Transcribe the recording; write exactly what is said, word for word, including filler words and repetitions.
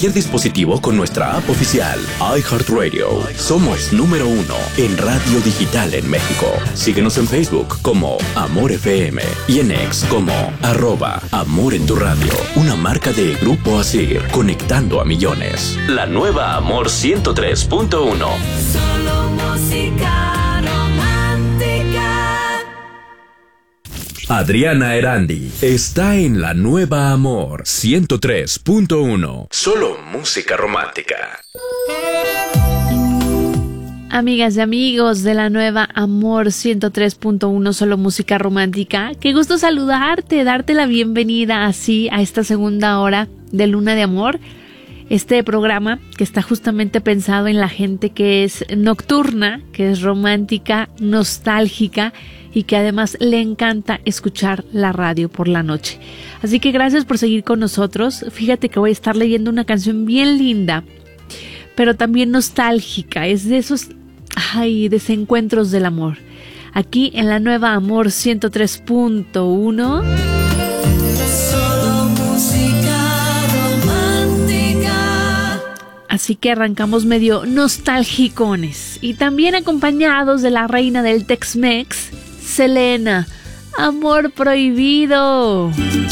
cualquier dispositivo con nuestra app oficial, iHeartRadio. Somos número uno en radio digital en México. Síguenos en Facebook como Amor F M y en X como arroba Amor en tu Radio. Una marca de Grupo Asir, conectando a millones. La nueva Amor ciento tres punto uno. Solo música romántica. Adriana Erandi está en la nueva Amor ciento tres punto uno. Solo música romántica. Amigas y amigos de la nueva Amor ciento tres punto uno, solo música romántica. Qué gusto saludarte, darte la bienvenida así a esta segunda hora de Luna de Amor. Este programa que está justamente pensado en la gente que es nocturna, que es romántica, nostálgica y que además le encanta escuchar la radio por la noche. Así que gracias por seguir con nosotros. Fíjate que voy a estar leyendo una canción bien linda, pero también nostálgica. Es de esos ay, desencuentros del amor. Aquí en la nueva Amor ciento tres punto uno. Así que arrancamos medio nostálgicones y también acompañados de la reina del Tex-Mex, Selena, Amor Prohibido.